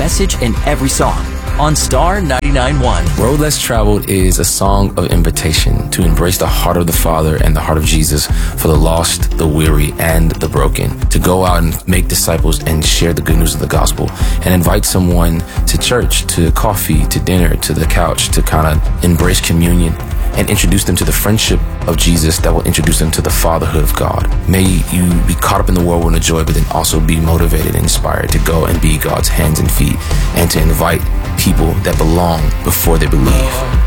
message in every song on Star 99.1. Road Less Traveled is a song of invitation to embrace the heart of the Father and the heart of Jesus for the lost, the weary, and the broken. To go out and make disciples and share the good news of the gospel and invite someone to church, to coffee, to dinner, to the couch, to kind of embrace communion and introduce them to the friendship of Jesus that will introduce them to the fatherhood of God. May you be caught up in the whirlwind of joy, but then also be motivated and inspired to go and be God's hands and feet and to invite people that belong before they believe.